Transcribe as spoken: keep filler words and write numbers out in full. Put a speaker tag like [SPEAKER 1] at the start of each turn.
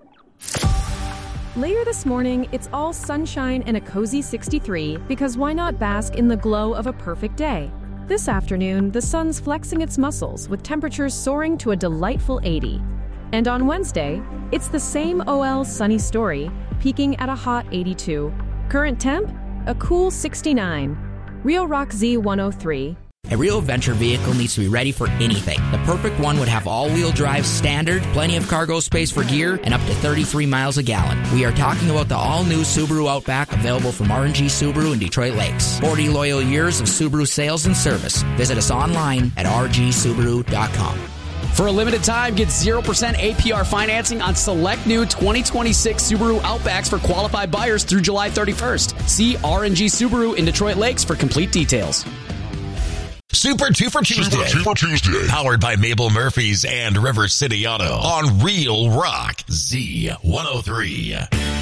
[SPEAKER 1] Later this morning, it's all sunshine and a cozy sixty-three, because why not bask in the glow of a perfect day? This afternoon, the sun's flexing its muscles with temperatures soaring to a delightful eighty. And on Wednesday, it's the same O L sunny story, peaking at a hot eighty-two. Current temp? A cool sixty-nine. Real Rock Z one oh three.
[SPEAKER 2] A real Venture vehicle needs to be ready for anything. The perfect one would have all-wheel drive standard, plenty of cargo space for gear, and up to thirty-three miles a gallon. We are talking about the all-new Subaru Outback, available from R and G Subaru in Detroit Lakes. forty loyal years of Subaru sales and service. Visit us online at r g subaru dot com.
[SPEAKER 3] For a limited time, get zero percent A P R financing on select new twenty twenty-six Subaru Outbacks for qualified buyers through July thirty-first. See R and G Subaru in Detroit Lakes for complete details.
[SPEAKER 4] Super Tufer Tuesday. Super Tuesday. Powered by Mabel Murphy's and River City Auto on Real Rock Z one oh three.